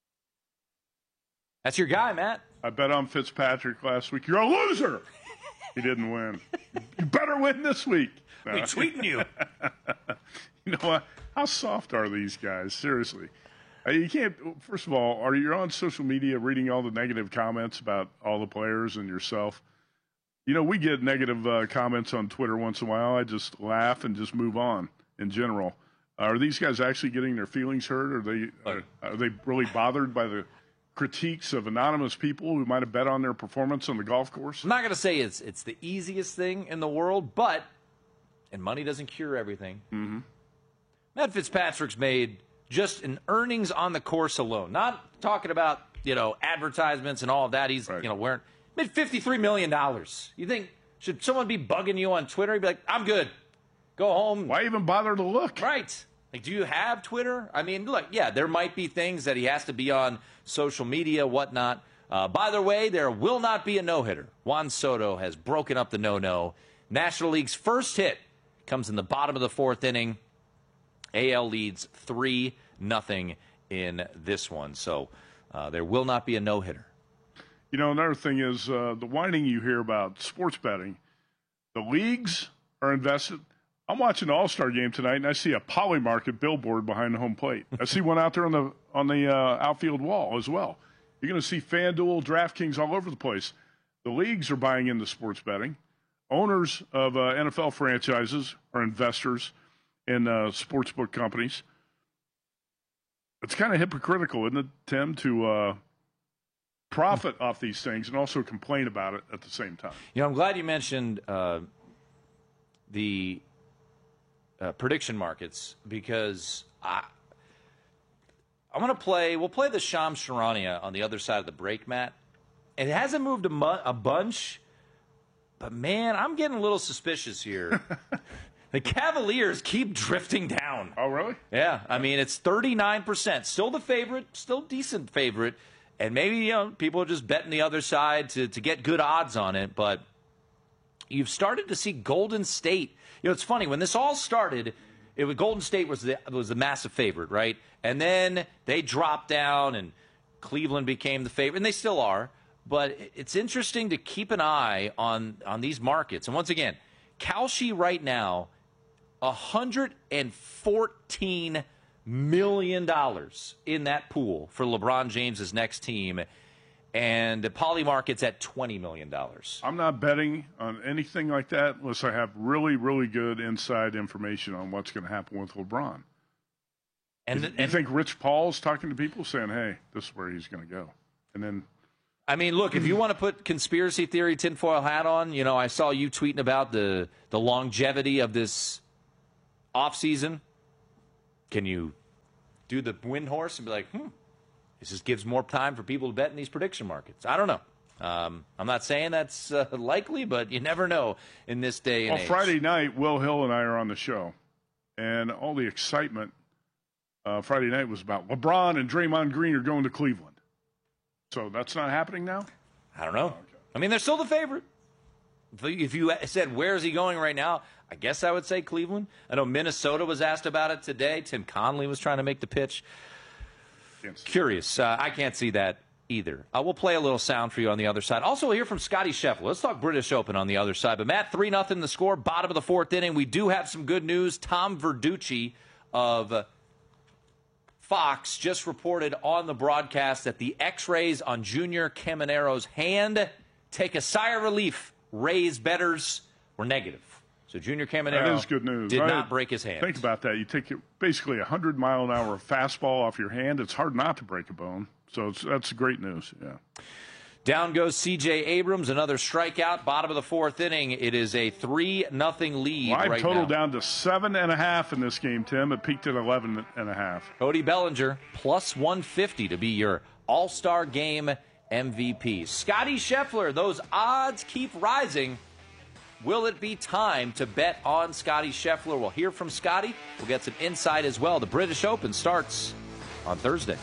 That's your guy, Matt. I bet on Fitzpatrick last week. You're a loser. He didn't win. You better win this week. No. We're tweeting you. You know what? How soft are these guys? Seriously. You can't, first of all, are you on social media reading all the negative comments about all the players and yourself? We get negative comments on Twitter once in a while. I just laugh and just move on in general. Are these guys actually getting their feelings hurt? Are they really bothered by the critiques of anonymous people who might have bet on their performance on the golf course? I'm not going to say it's the easiest thing in the world, and money doesn't cure everything. Mm-hmm. Matt Fitzpatrick's made just in earnings on the course alone, not talking about, advertisements and all of that. He's, made $53 million. You think, should someone be bugging you on Twitter? He'd be like, I'm good. Go home. Why even bother to look? Right. Like, do you have Twitter? I mean, look, yeah, there might be things that he has to be on social media, whatnot. By the way, there will not be a no-hitter. Juan Soto has broken up the no-no. National League's first hit comes in the bottom of the fourth inning. AL leads 3-0 in this one. So there will not be a no-hitter. Another thing is the whining you hear about sports betting. The leagues are invested. I'm watching the All-Star game tonight, and I see a Polymarket billboard behind the home plate. I see one out there on the outfield wall as well. You're going to see FanDuel, DraftKings all over the place. The leagues are buying into sports betting. Owners of NFL franchises are investors in sportsbook companies. It's kind of hypocritical, isn't it, Tim, to profit off these things and also complain about it at the same time? I'm glad you mentioned the prediction markets, because we'll play the Shams Charania on the other side of the break, Matt. It hasn't moved a bunch, but, man, I'm getting a little suspicious here. The Cavaliers keep drifting down. Oh, really? Yeah. I mean, it's 39%. Still the favorite, still decent favorite. And maybe, people are just betting the other side to get good odds on it. But you've started to see Golden State. It's funny. When this all started, Golden State was the massive favorite, right? And then they dropped down, and Cleveland became the favorite. And they still are. But it's interesting to keep an eye on these markets. And once again, Kalshi right now, 114 million in that pool for LeBron James's next team, and the Polymarket's at $20 million. I'm not betting on anything like that unless I have really, really good inside information on what's going to happen with LeBron. And you think Rich Paul's talking to people saying, hey, this is where he's going to go? And then, I mean, look, if you want to put conspiracy theory tinfoil hat on, you know, I saw you tweeting about the longevity of this offseason. Can you do the wind horse and be like, this just gives more time for people to bet in these prediction markets? I don't know. I'm not saying that's likely, but you never know in this day and age. Friday night, Will Hill and I are on the show, and all the excitement Friday night was about LeBron and Draymond Green are going to Cleveland. So that's not happening now? I don't know. Okay. I mean, they're still the favorite. If you said, where is he going right now, I guess I would say Cleveland. I know Minnesota was asked about it today. Tim Conley was trying to make the pitch. Curious. I can't see that either. We'll play a little sound for you on the other side. Also, we'll hear from Scotty Scheffler. Let's talk British Open on the other side. But, Matt, 3-0 the score, bottom of the fourth inning. We do have some good news. Tom Verducci of Fox just reported on the broadcast that the x-rays on Junior Camaro's hand take a sigh of relief. Rays bettors were negative. So Junior Caminero did not break his hand. Think about that. You take basically a 100-mile-an-hour fastball off your hand. It's hard not to break a bone. So that's great news, yeah. Down goes C.J. Abrams, another strikeout. Bottom of the fourth inning. It is a 3-0 lead Live total down to 7.5 in this game, Tim. It peaked at 11.5. Cody Bellinger, plus 150 to be your All-Star Game MVP. Scotty Scheffler, those odds keep rising. Will it be time to bet on Scotty Scheffler? We'll hear from Scotty. We'll get some insight as well. The British Open starts on Thursday.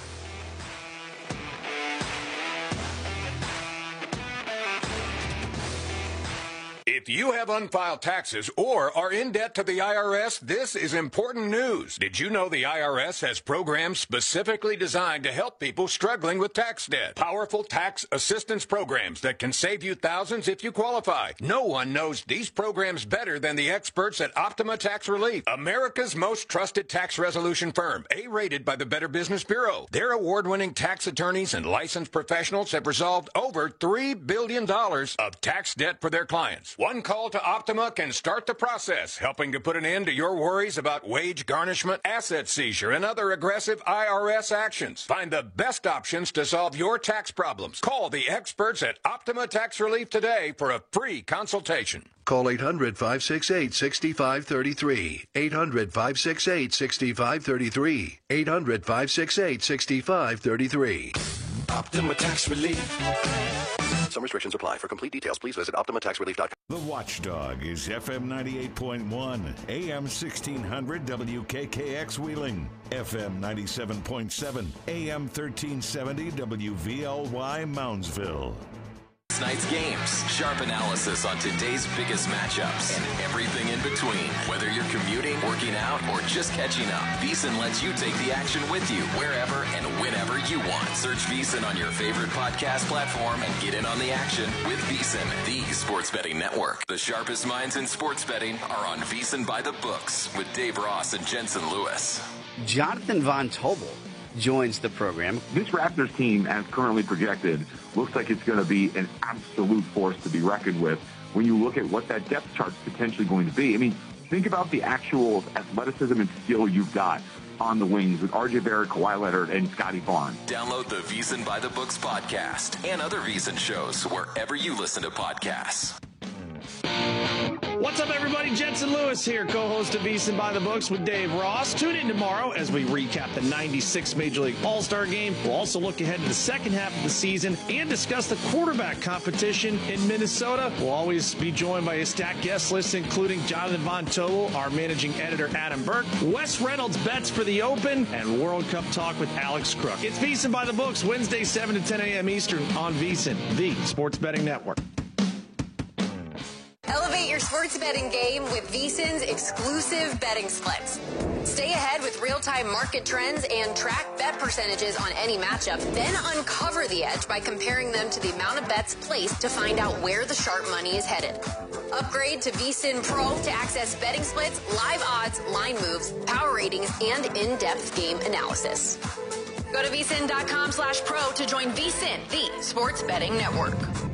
If you have unfiled taxes or are in debt to the IRS, this is important news. Did you know the IRS has programs specifically designed to help people struggling with tax debt? Powerful tax assistance programs that can save you thousands if you qualify. No one knows these programs better than the experts at Optima Tax Relief, America's most trusted tax resolution firm, A-rated by the Better Business Bureau. Their award-winning tax attorneys and licensed professionals have resolved over $3 billion of tax debt for their clients. One call to Optima can start the process, helping to put an end to your worries about wage garnishment, asset seizure, and other aggressive IRS actions. Find the best options to solve your tax problems. Call the experts at Optima Tax Relief today for a free consultation. Call 800-568-6533. 800-568-6533. 800-568-6533. Optima Tax Relief. Some restrictions apply. For complete details, please visit OptimaTaxRelief.com. The Watchdog is FM 98.1, AM 1600 WKKX Wheeling, FM 97.7, AM 1370 WVLY Moundsville. Night's games, sharp analysis on today's biggest matchups, and everything in between. Whether you're commuting, working out, or just catching up, VSiN lets you take the action with you wherever and whenever you want. Search VSiN on your favorite podcast platform and get in on the action with VSiN, the sports betting network. The sharpest minds in sports betting are on VSiN by the books with Dave Ross and Jensen Lewis. Jonathan Von Tobel joins the program. This Raptors team, as currently projected, looks like it's going to be an absolute force to be reckoned with when you look at what that depth chart's potentially going to be. I mean, think about the actual athleticism and skill you've got on the wings with R.J. Barrett, Kawhi Leonard, and Scotty Barnes. Download the VSiN by the Books podcast and other VSiN shows wherever you listen to podcasts. What's up, everybody? Jensen Lewis here, co-host of VSiN by the Books with Dave Ross. Tune in tomorrow as we recap the 96 Major League All-Star Game. We'll also look ahead to the second half of the season and discuss the quarterback competition in Minnesota. We'll always be joined by a stacked guest list, including Jonathan Von Tobel, our managing editor Adam Burke, Wes Reynolds bets for the Open, and World Cup talk with Alex Crook. It's VSiN by the Books, Wednesday, 7 to 10 a.m. Eastern on VSiN, the sports betting network. Elevate your sports betting game with VSiN's exclusive betting splits. Stay ahead with real-time market trends and track bet percentages on any matchup. Then uncover the edge by comparing them to the amount of bets placed to find out where the sharp money is headed. Upgrade to VSiN Pro to access betting splits, live odds, line moves, power ratings, and in-depth game analysis. Go to vsin.com/pro to join VSiN, the sports betting network.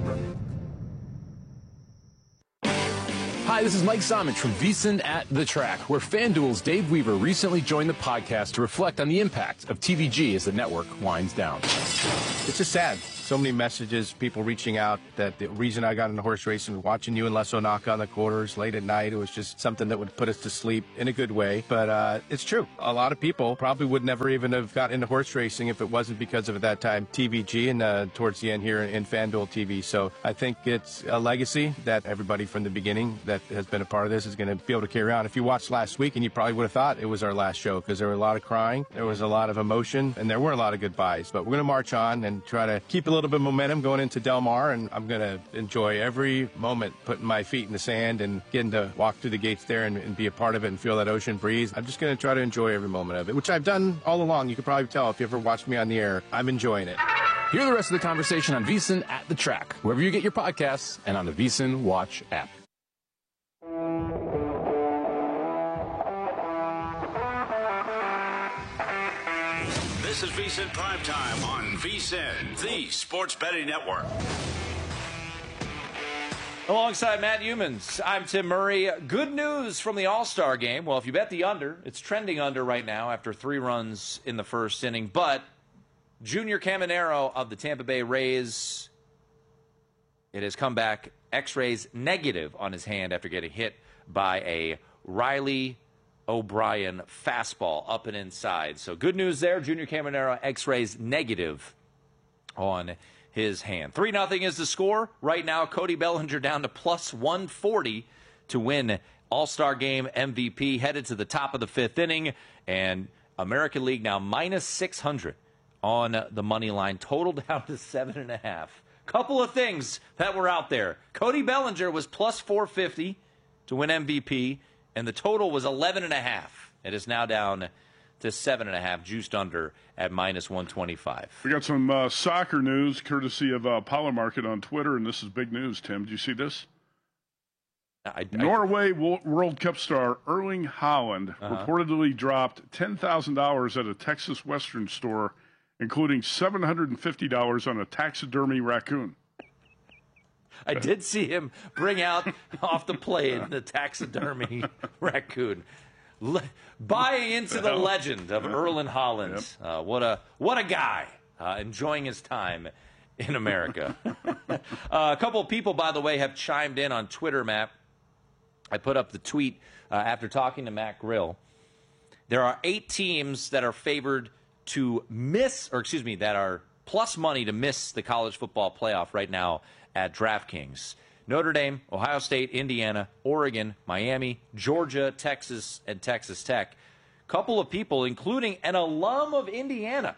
Hi, this is Mike Somich from VSiN at the Track, where FanDuel's Dave Weaver recently joined the podcast to reflect on the impact of TVG as the network winds down. It's just sad. So many messages, people reaching out that the reason I got into horse racing was watching you and Les O'Naka on the quarters late at night. It was just something that would put us to sleep in a good way. But it's true. A lot of people probably would never even have got into horse racing if it wasn't because of, at that time, TVG and towards the end here in FanDuel TV. So I think it's a legacy that everybody from the beginning that has been a part of this is going to be able to carry on. If you watched last week, and you probably would have thought it was our last show because there were a lot of crying, there was a lot of emotion, and there were a lot of goodbyes. But we're going to march on and try to keep a little bit of momentum going into Del Mar, and I'm going to enjoy every moment putting my feet in the sand and getting to walk through the gates there and be a part of it and feel that ocean breeze. I'm just going to try to enjoy every moment of it, which I've done all along. You can probably tell if you ever watched me on the air. I'm enjoying it. Hear the rest of the conversation on VSiN at the Track, wherever you get your podcasts and on the VSiN Watch app. This is VSiN Primetime on VSiN, the sports betting network. Alongside Matt Humans, I'm Tim Murray. Good news from the All-Star game. Well, if you bet the under, it's trending under right now after 3 runs in the first inning. But Junior Caminero of the Tampa Bay Rays, it has come back X-rays negative on his hand after getting hit by a Riley O'Brien fastball up and inside. So good news there. Junior Caminero X-rays negative on his hand. 3-0 is the score. Right now, Cody Bellinger down to plus 140 to win All-Star Game MVP. Headed to the top of the 5th inning. And American League now minus 600 on the money line. Total down to 7.5. Couple of things that were out there. Cody Bellinger was plus 450 to win MVP. And the total was 11.5. It is now down to 7.5, juiced under at minus 125. We got some soccer news courtesy of Power Market on Twitter, and this is big news, Tim. Do you see this? Norway World Cup star Erling Haaland reportedly dropped $10,000 at a Texas Western store, including $750 on a taxidermy raccoon. I did see him bring out off the plane the taxidermy raccoon, buying into the legend of Erling Haaland. Yep. What a guy, enjoying his time in America. A couple of people, by the way, have chimed in on Twitter, Matt. I put up the tweet after talking to Matt Grill. There are 8 teams that are favored to miss, or excuse me, that are plus money to miss the college football playoff right now at DraftKings. Notre Dame, Ohio State, Indiana, Oregon, Miami, Georgia, Texas, and Texas Tech. Couple of people, including an alum of Indiana.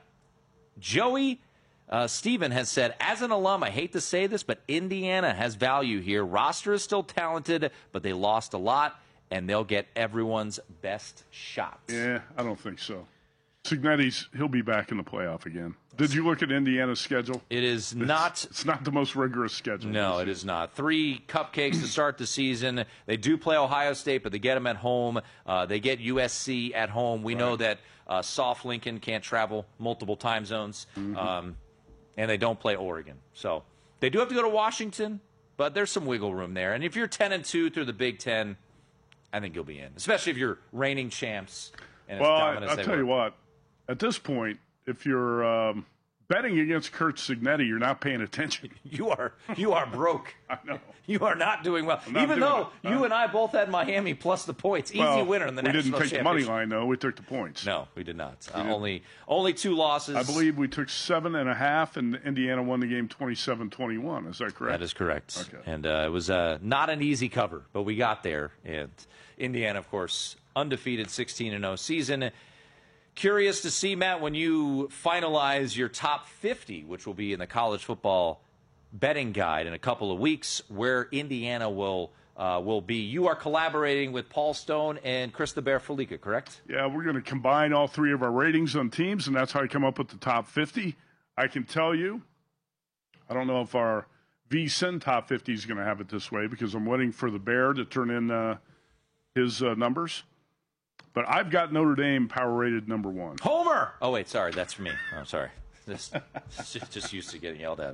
Joey Stephen has said, as an alum, I hate to say this, but Indiana has value here. Roster is still talented, but they lost a lot, and they'll get everyone's best shot. Yeah, I don't think so. Cignetti's, he'll be back in the playoff again. Did you look at Indiana's schedule? It is not. It's not the most rigorous schedule. No, it is not. 3 cupcakes to start the season. They do play Ohio State, but they get them at home. They get USC at home. We know that Soft Lincoln can't travel multiple time zones, and they don't play Oregon. So they do have to go to Washington, but there's some wiggle room there. And if you're 10-2 through the Big Ten, I think you'll be in, especially if you're reigning champs. And well, I'll tell you what. At this point, if you're betting against Curt Cignetti, you're not paying attention. You are broke. I know. You are not doing well. Even though you and I both had Miami plus the points. Easy winner in the national championship. We didn't take the money line, though. We took the points. No, we did not. Only 2 losses. I believe we took 7.5, and Indiana won the game 27-21. Is that correct? That is correct. Okay. And it was not an easy cover, but we got there. And Indiana, of course, undefeated 16-0 season. Curious to see, Matt, when you finalize your top 50, which will be in the college football betting guide in a couple of weeks, where Indiana will will be. You are collaborating with Paul Stone and Chris the Bear Felica, correct? Yeah, we're going to combine all three of our ratings on teams, and that's how I come up with the top 50. I can tell you, I don't know if our VSiN top 50 is going to have it this way because I'm waiting for the Bear to turn in his numbers. But I've got Notre Dame power rated number 1. Homer! Oh, wait, sorry, that's for me. Oh, sorry. Just used to getting yelled at.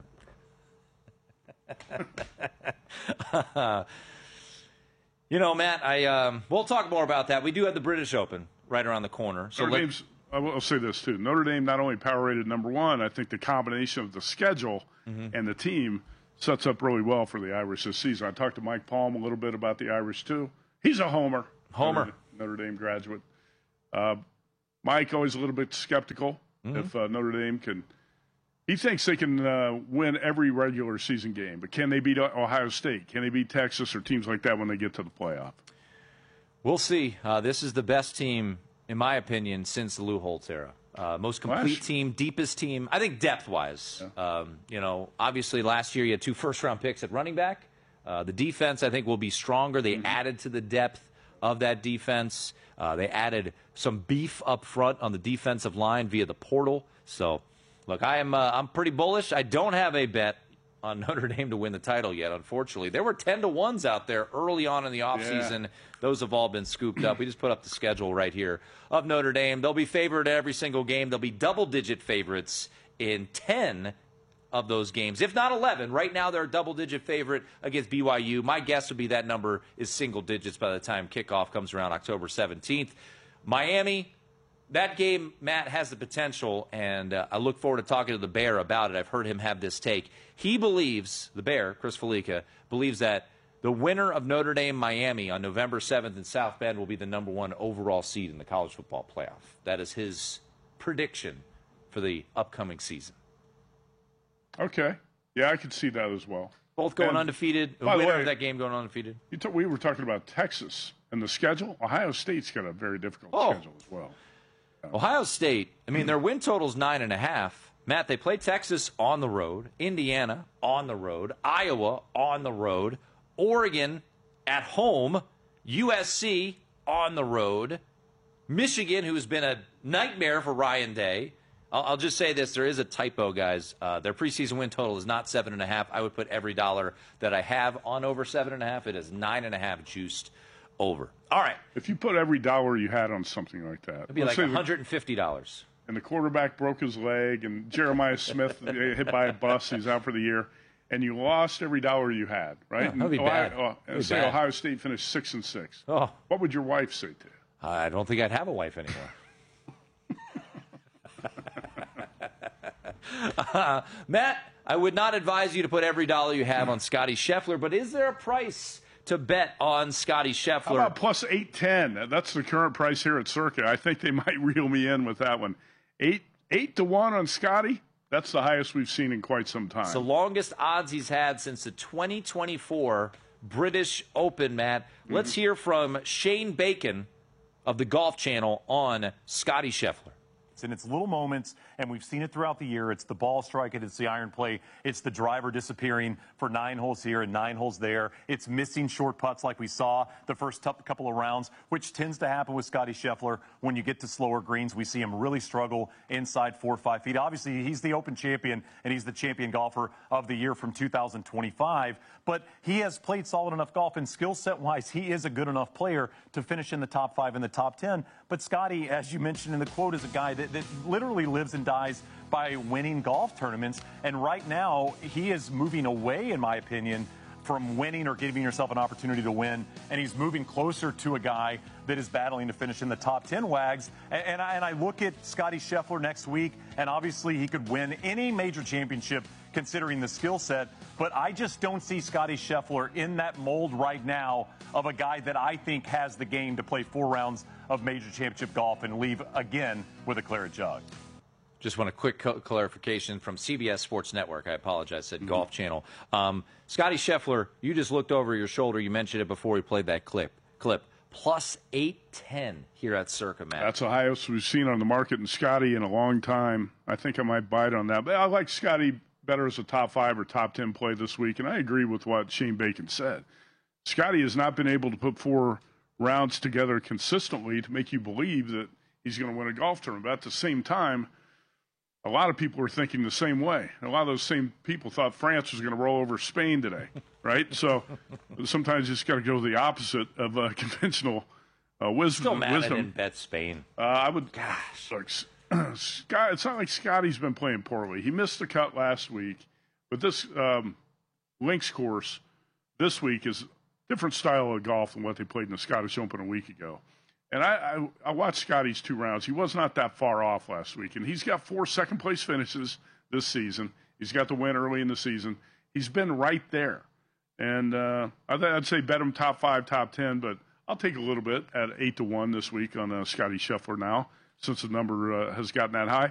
Matt, we'll talk more about that. We do have the British Open right around the corner. So I'll say this, too. Notre Dame not only power rated number 1, I think the combination of the schedule and the team sets up really well for the Irish this season. I talked to Mike Palm a little bit about the Irish, too. He's a homer. Notre Dame graduate. Mike, always a little bit skeptical if Notre Dame can. He thinks they can win every regular season game, but can they beat Ohio State? Can they beat Texas or teams like that when they get to the playoff? We'll see. This is the best team, in my opinion, since the Lou Holtz era. Most complete team, deepest team, I think depth-wise. Yeah. Obviously last year you had 2 first-round picks at running back. The defense, I think, will be stronger. They added to the depth of that defense. They added some beef up front on the defensive line via the portal. So, look, I'm pretty bullish. I don't have a bet on Notre Dame to win the title yet, unfortunately. There were 10-1s out there early on in the offseason. Yeah. Those have all been scooped up. We just put up the schedule right here of Notre Dame. They'll be favored every single game. They'll be double-digit favorites in 10 of those games, if not 11. Right now, they're a double-digit favorite against BYU. My guess would be that number is single digits by the time kickoff comes around October 17th. Miami, that game, Matt, has the potential, and I look forward to talking to the Bear about it. I've heard him have this take. He believes, the Bear, Chris Felica, believes that the winner of Notre Dame-Miami on November 7th in South Bend will be the number 1 overall seed in the college football playoff. That is his prediction for the upcoming season. Okay. Yeah, I could see that as well. Both going undefeated. The winner of that game going undefeated. We were talking about Texas and the schedule. Ohio State's got a very difficult schedule as well. Ohio State, their win total's 9.5. Matt, they play Texas on the road, Indiana on the road, Iowa on the road, Oregon at home, USC on the road, Michigan, who's been a nightmare for Ryan Day. I'll just say this. There is a typo, guys. Their preseason win total is not 7.5. I would put every dollar that I have on over 7.5. It is 9.5 juiced over. All right. If you put every dollar you had on something like that. It'd be like $150. And the quarterback broke his leg, and Jeremiah Smith hit by a bus. He's out for the year. And you lost every dollar you had, right? Yeah, that'd be bad. Ohio State finished 6-6. Oh. What would your wife say to you? I don't think I'd have a wife anymore. Matt, I would not advise you to put every dollar you have on Scotty Scheffler, but is there a price to bet on Scotty Scheffler? How about plus 810? That's the current price here at Circa. I think they might reel me in with that one. 8-1 on Scotty? That's the highest we've seen in quite some time. It's the longest odds he's had since the 2024 British Open, Matt. Let's hear from Shane Bacon of the Golf Channel on Scotty Scheffler. And it's little moments, and we've seen it throughout the year. It's the ball strike, it's the iron play, it's the driver disappearing for 9 holes here and 9 holes there. It's missing short putts like we saw the first couple of rounds, which tends to happen with Scotty Scheffler. When you get to slower greens, we see him really struggle inside 4 or 5 feet. Obviously, he's the Open champion, and he's the champion golfer of the year from 2025. But he has played solid enough golf, and skill set-wise, he is a good enough player to finish in the top 5 and the top 10. But Scotty, as you mentioned in the quote, is a guy that literally lives and dies by winning golf tournaments. And right now, he is moving away, in my opinion, from winning or giving yourself an opportunity to win. And he's moving closer to a guy that is battling to finish in the top 10, Wags. And I look at Scotty Scheffler next week, and obviously he could win any major championship considering the skill set. But I just don't see Scotty Scheffler in that mold right now of a guy that I think has the game to play 4 rounds of major championship golf and leave again with a claret jug. Just want a quick clarification from CBS Sports Network. I apologize, said Golf Channel. Scotty Scheffler, you just looked over your shoulder. You mentioned it before we played that clip. Plus 810 here at Circa, Matt. That's the highest we've seen on the market in Scotty in a long time. I think I might bite on that. But I like Scotty better as a top 5 or top 10 play this week, and I agree with what Shane Bacon said. Scotty has not been able to put 4 rounds together consistently to make you believe that he's going to win a golf tournament. But at the same time, a lot of people are thinking the same way. A lot of those same people thought France was going to roll over Spain today, right? So sometimes you just got to go the opposite of conventional wisdom. Still mad I didn't bet Spain. I would. Gosh, look, Scott. It's not like Scotty's been playing poorly. He missed the cut last week, but this links course this week is a different style of golf than what they played in the Scottish Open a week ago. And I watched Scotty's 2 rounds. He was not that far off last week, and he's got 4 second-place finishes this season. He's got the win early in the season. He's been right there. And I'd say bet him top 5, top 10, but I'll take a little bit at 8-1 this week on Scotty Scheffler now, since the number has gotten that high.